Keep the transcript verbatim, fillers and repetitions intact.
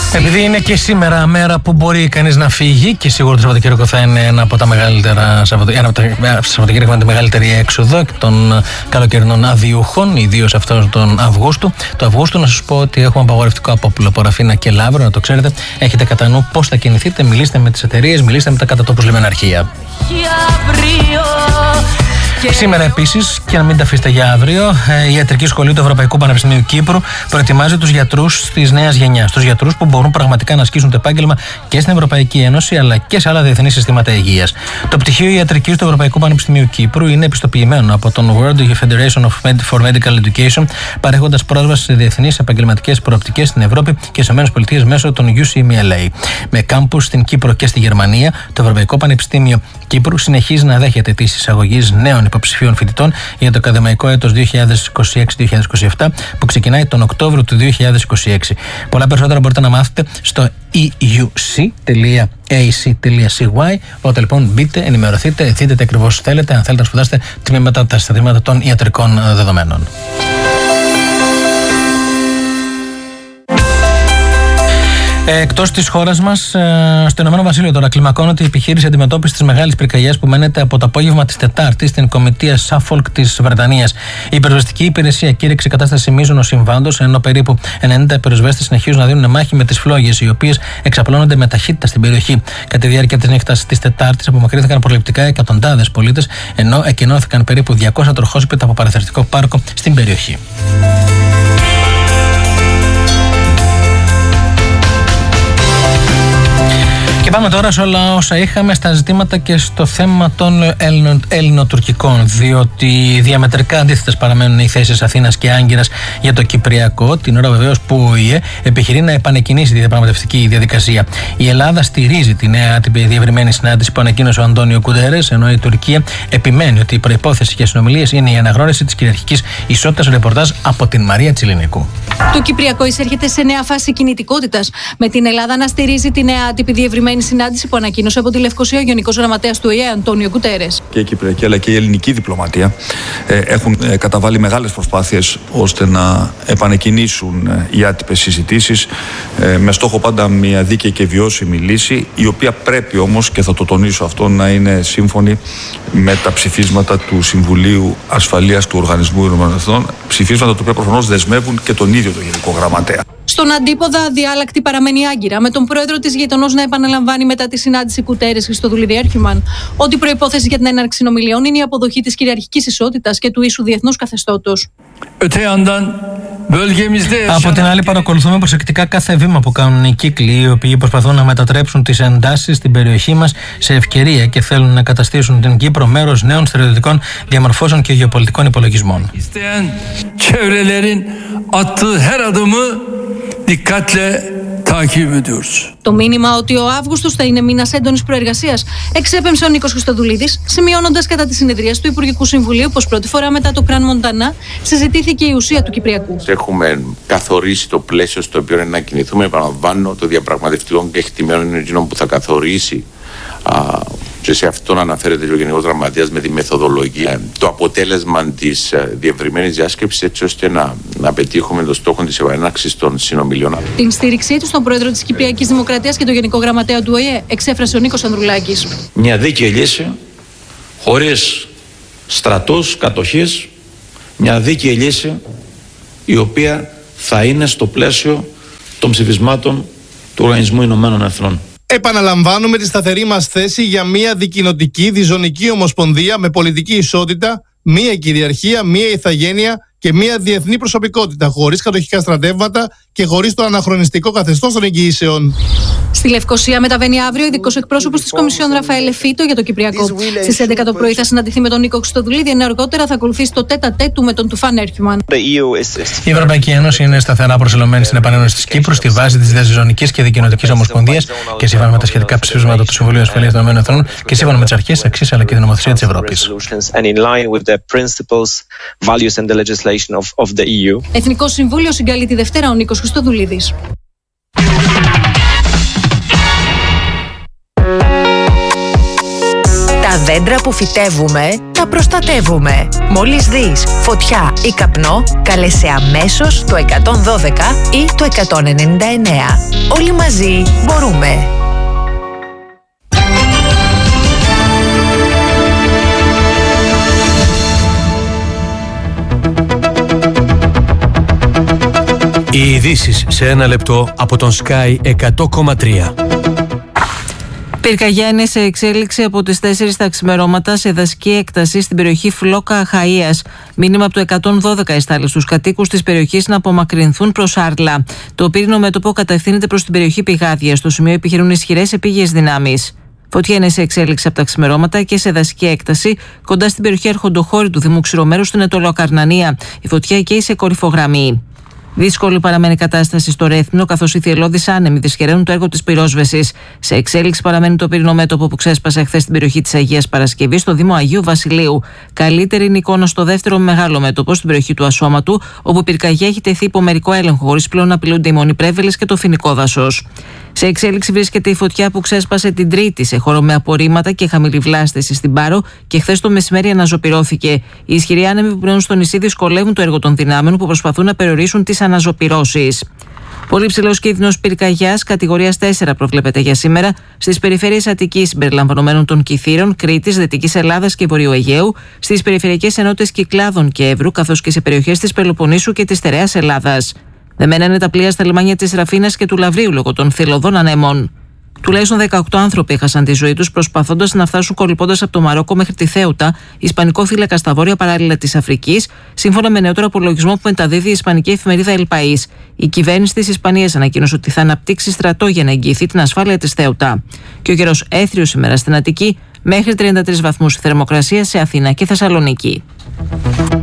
Επειδή είναι και σήμερα μέρα που μπορεί κανείς να φύγει και σίγουρα το Σαββατοκύριακο θα είναι ένα από τα μεγαλύτερα ένα από τα Σαββατοκύριακο με τη μεγαλύτερη έξοδο των καλοκαιρινών αδειούχων, ιδίως αυτόν τον Αυγούστου. Το Αυγούστου, να σας πω ότι έχουμε απαγορευτικό από Ραφίνα και Λαύρο, να το ξέρετε. Έχετε κατά νου πώς θα κινηθείτε, μιλήστε με τις εταιρείες, μιλήστε με τα κατά τόπους λιμεναρχεία. Σήμερα επίσης, και να μην τα αφήσετε για αύριο, η Ιατρική Σχολή του Ευρωπαϊκού Πανεπιστημίου Κύπρου προετοιμάζει τους γιατρούς της νέας γενιάς. Τους γιατρούς που μπορούν πραγματικά να ασκήσουν το επάγγελμα και στην Ευρωπαϊκή Ένωση αλλά και σε άλλα διεθνή συστήματα υγείας. Το πτυχίο Ιατρικής του Ευρωπαϊκού Πανεπιστημίου Κύπρου είναι επιστοποιημένο από τον World Federation for Medical Education, παρέχοντας πρόσβαση σε διεθνείς επαγγελματικές προοπτικές στην Ευρώπη και στις ΗΠΑ μέσω των γιου σι εμ ελ έι. Με κάμπους στην Κύπρο και στη Γερμανία, το Ευρωπαϊκό Πανεπιστήμιο Κύπρου συνεχίζει να δέχεται τις εισαγωγές νέων υποψηφίων φοιτητών για το ακαδημαϊκό έτος δύο χιλιάδες είκοσι έξι δύο χιλιάδες είκοσι επτά που ξεκινάει τον Οκτώβριο του δύο χιλιάδες είκοσι έξι. Πολλά περισσότερα μπορείτε να μάθετε στο ι γιου σι τελεία έι σι τελεία σι γουάι. Οπότε λοιπόν μπείτε, ενημερωθείτε, δείτε τι ακριβώς θέλετε, αν θέλετε να σπουδάσετε τμήματα, τα σταθήματα των ιατρικών δεδομένων. Εκτός της χώρας μας, στο Ηνωμένο Βασίλειο τώρα κλιμακώνεται η επιχείρηση αντιμετώπισης της μεγάλης πυρκαγιάς που μένεται από το απόγευμα της Τετάρτης στην κομιτεία Σάφολκ της Βρετανίας. Η πυροσβεστική υπηρεσία κήρυξε κατάσταση μείζωνος συμβάντος, ενώ περίπου ενενήντα πυροσβέστες συνεχίζουν να δίνουν μάχη με τις φλόγες, οι οποίες εξαπλώνονται με ταχύτητα στην περιοχή. Κατά τη διάρκεια της νύχτας της Τετάρτης απομακρύνθηκαν προληπτικά εκατοντάδες πολίτες, ενώ εκενώθηκαν περίπου διακόσια τροχόσπιτα από παραθερωτικό πάρκο στην περιοχή. Και πάμε τώρα σε όλα όσα είχαμε στα ζητήματα και στο θέμα των ελληνοτουρκικών, διότι διαμετρικά αντίθετες παραμένουν οι θέσεις Αθήνας και Άγκυρας για το Κυπριακό, την ώρα βεβαίως που ο ΟΗΕ επιχειρεί να επανεκκινήσει τη διαπραγματευτική διαδικασία. Η Ελλάδα στηρίζει τη νέα άτυπη διευρυμένη συνάντηση που ανακοίνωσε ο Αντώνιο Κουτέρες, ενώ η Τουρκία επιμένει ότι η προϋπόθεση για συνομιλίες είναι η αναγνώριση της κυριαρχικής ισότητας. Ρεπορτάζ από την Μαρία Τσιλινικού. Το Κυπριακό εισέρχεται σε νέα φάση κινητικότητας, με την Ελλάδα να στηρίζει τη νέα άτυπη διευρυμένη συνάντηση που ανακοίνωσε από τη Λευκοσία ο Γενικός Γραμματέας του ΟΗΕ Αντώνιο Κουτέρες. Και η Κυπριακή αλλά και η ελληνική διπλωματία ε, έχουν ε, καταβάλει μεγάλες προσπάθειες ώστε να επανεκκινήσουν ε, οι άτυπες συζητήσεις ε, με στόχο πάντα μια δίκαιη και βιώσιμη λύση, η οποία πρέπει όμως, και θα το τονίσω αυτό, να είναι σύμφωνη με τα ψηφίσματα του Συμβουλίου Ασφαλείας του Οργανισμού Ηνωμένων Εθνών, ψηφίσματα τα οποία προφανώς δεσμεύουν και τον ίδιο τον Γενικό Γραμματέα. Στον αντίποδα, αδιάλακτη παραμένει η Άγκυρα, με τον πρόεδρο της γειτονός να επαναλαμβάνει μετά τη συνάντηση Κουτέρες Χριστοδουλίδη Έρχημαν ότι η προϋπόθεση για την έναρξη συνομιλιών είναι η αποδοχή της κυριαρχικής ισότητας και του ίσου διεθνούς καθεστώτος. Από την άλλη, παρακολουθούμε προσεκτικά κάθε βήμα που κάνουν οι κύκλοι, οι οποίοι προσπαθούν να μετατρέψουν τις εντάσεις στην περιοχή μας σε ευκαιρία και θέλουν να καταστήσουν την Κύπρο μέρος νέων στερεοδυτικών διαμορφώσεων και γεωπολιτικών υπολογισμών. Το μήνυμα ότι ο Αύγουστος θα είναι μήνας έντονης προεργασίας εξέπεμψε ο Νίκος Χριστοδουλίδης, σημειώνοντας κατά τις συνεδρίες του Υπουργικού Συμβουλίου πως πρώτη φορά μετά το Κραν Μοντανά συζητήθηκε η ουσία του Κυπριακού. Έχουμε καθορίσει το πλαίσιο στο οποίο είναι να κινηθούμε. Επαναλαμβάνω, το διαπραγματευτικό κεκτημένο είναι εκείνο που θα καθορίσει. Α, και σε αυτόν αναφέρεται και ο Γενικός Γραμματέας με τη μεθοδολογία, ε, το αποτέλεσμα της ε, διευρυμένης διάσκεψης, έτσι ώστε να, να πετύχουμε το στόχο της επανέναρξης των συνομιλιών. Την στήριξή του στον πρόεδρο της Κυπριακής Δημοκρατίας και τον Γενικό Γραμματέα του ΟΗΕ εξέφρασε ο Νίκος Ανδρουλάκης. Μια δίκαιη λύση, χωρίς στρατούς, κατοχής, μια δίκαιη λύση η οποία θα είναι στο πλαίσιο των ψηφισμάτων του Οργανισμού Ηνωμένων Εθνών. Επαναλαμβάνουμε τη σταθερή μας θέση για μια δικοινοτική διζωνική ομοσπονδία με πολιτική ισότητα, μια κυριαρχία, μια ηθαγένεια και μια διεθνή προσωπικότητα, χωρίς κατοχικά στρατεύματα και χωρίς το αναχρονιστικό καθεστώς των εγγυήσεων. Στη Λευκοσία μεταβαίνει αύριο ειδικός εκπρόσωπος της Κομισιόν Ραφαέλ Εφίτο για το Κυπριακό. Στις έντεκα το πρωί θα συναντηθεί με τον Νίκο Χριστοδουλίδη, ενώ αργότερα θα ακολουθήσει το τέτα τέτ του με τον Τουφάν Έρχημαν. Η Ευρωπαϊκή Ένωση είναι σταθερά προσελωμένη στην επανένωση της Κύπρου στη βάση της διαζωνικής και δικοινοτικής ομοσπονδίας και σύμφωνα με τα σχετικά ψηφίσματα του Συμβουλίου Ασφαλείας των ΗΠΑ και σύμφωνα με τις αρχές, αξίες αλλά και την νομοθεσία της Ευρώπης. Εθνικό Συμβούλιο συγκαλεί τη Δευτέρα ο Νίκος Χριστοδουλίδης. Τα δέντρα που φυτεύουμε, τα προστατεύουμε. Μόλις δεις φωτιά ή καπνό, κάλεσε αμέσως το εκατόν δώδεκα ή το εκατόν ενενήντα εννέα. Όλοι μαζί μπορούμε. Οι ειδήσεις σε ένα λεπτό από τον Sky εκατό κόμμα τρία. Πυρκαγιά είναι σε εξέλιξη από τις τέσσερις τα ξημερώματα σε δασική έκταση στην περιοχή Φλόκα Αχαΐας. Μήνυμα από το εκατόν δώδεκα εστάλει στους κατοίκους της περιοχής να απομακρυνθούν προς Άρλα. Το πύρινο μέτωπο κατευθύνεται προς την περιοχή Πηγάδια. Στο σημείο επιχειρούν ισχυρές επίγειες δυνάμεις. Φωτιά είναι σε εξέλιξη από τα ξημερώματα και σε δασική έκταση κοντά στην περιοχή Αρχοντοχώρη του Δήμου Ξηρομέρου στην Ετωλοακαρνανία. Η φωτιά καίει σε κορυφογραμμή. Δύσκολη παραμένει η κατάσταση στο Ρέθμινο, καθώς οι θυελλώδεις άνεμοι δυσχεραίνουν το έργο της πυρόσβεσης. Σε εξέλιξη παραμένει το πυρηνό μέτωπο που ξέσπασε χθες στην περιοχή της Αγίας Παρασκευής, στο Δήμο Αγίου Βασιλείου. Καλύτερη είναι η εικόνα στο δεύτερο μεγάλο μέτωπο, στην περιοχή του Ασώματου, όπου η πυρκαγιά έχει τεθεί υπό μερικό έλεγχο, χωρίς πλέον να απειλούνται οι μονοπρέβελες και το φοινικό δάσος. Σε εξέλιξη βρίσκεται η φωτιά που ξέσπασε την Τρίτη σε χώρο με απορρίμματα και χαμηλή βλάστηση στην Πάρο και χθες το μεσημέρι αναζωπυρώθηκε. Οι ισχυροί άνεμοι που πνέουν στο νησί δυσκολεύουν το έργο των δυνάμεων που προσπαθούν να περιορίσουν τις αναζωπυρώσεις. Πολύ ψηλός κίνδυνος πυρκαγιάς κατηγορίας τέσσερα προβλέπεται για σήμερα στις περιφέρειες Αττικής συμπεριλαμβανομένων των Κιθήρων, Κρήτης, Δυτικής Ελλάδας και Βορείου Αιγαίου, στις περιφερειακές ενότητες Κυκλάδων και Εύρου, καθώς και σε περιοχές της Πελοποννήσου και της Στερεάς Ελλάδας. Δεμένα είναι τα πλοία στα λιμάνια της Ραφίνας και του Λαβρίου λόγω των θηλωδών ανέμων. Τουλάχιστον δεκαοκτώ άνθρωποι έχασαν τη ζωή τους προσπαθώντας να φτάσουν κολυμπώντας από το Μαρόκο μέχρι τη Θέουτα, ισπανικό θύλακα στα βόρεια παράλια της Αφρικής, σύμφωνα με νεότερο απολογισμό που μεταδίδει η ισπανική εφημερίδα El País. Η κυβέρνηση της Ισπανίας ανακοίνωσε ότι θα αναπτύξει στρατό για να εγγυηθεί την ασφάλεια της Θέουτα. Και ο καιρός έθριος σήμερα στην Αττική, μέχρι τριάντα τρεις βαθμούς θερμοκρασία σε Αθήνα και Θεσσαλονίκη.